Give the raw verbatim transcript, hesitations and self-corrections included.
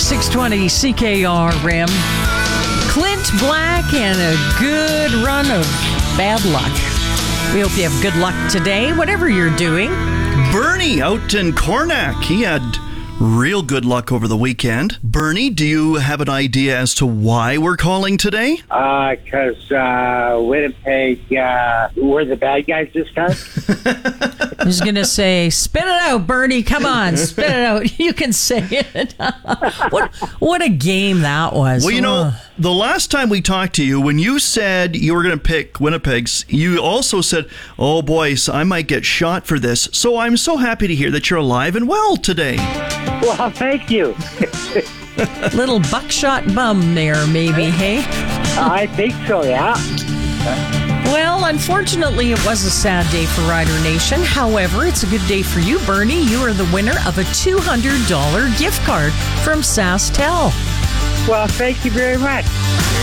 six twenty C K R R M. Clint Black and a good run of bad luck. We hope you have good luck today, whatever you're doing. Bernie out in Cornack. He had real good luck over the weekend. Bernie, do you have an idea as to why we're calling today? Uh, because uh, Winnipeg, uh, we're the bad guys this time. I was going to say, spit it out, Bernie. Come on, spit it out. You can say it. what, what a game that was. Well, you know, Oh. the last time we talked to you, when you said you were going to pick Winnipeg's, you also said, oh, boys, I might get shot for this. So I'm so happy to hear that you're alive and well today. Well, thank you. Little buckshot bum there, maybe, hey? I think so, yeah. Well, unfortunately, it was a sad day for Rider Nation. However, it's a good day for you, Bernie. You are the winner of a two hundred dollars gift card from SaskTel. Well, thank you very much.